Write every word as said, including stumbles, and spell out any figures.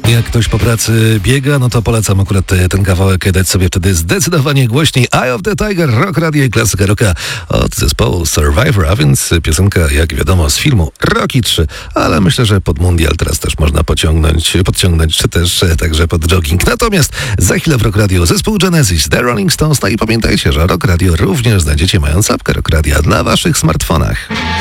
Jak ktoś po pracy biega, no to polecam akurat ten kawałek dać sobie wtedy zdecydowanie głośniej. Eye of the Tiger, Rock Radio i klasyka rocka od zespołu Survivor, a więc piosenka, jak wiadomo, z filmu Rocky trzy, ale myślę, że pod mundial teraz też można pociągnąć, podciągnąć, czy też także pod jogging. Natomiast za chwilę w Rock Radio zespół Genesis, The Rolling Stones, no i pamiętajcie, że Rock Radio również znajdziecie mając apkę Rock Radia na waszych smartfonach.